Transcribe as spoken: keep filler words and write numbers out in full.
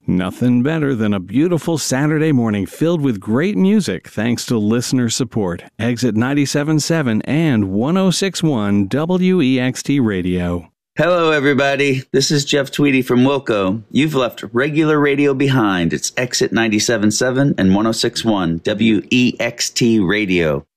Nothing better than a beautiful Saturday morning filled with great music thanks to listener support. Exit ninety-seven point seven and one oh six point one W E X T Radio. Hello, everybody. This is Jeff Tweedy from Wilco. You've left regular radio behind. It's Exit ninety-seven point seven and one oh six point one W E X T Radio.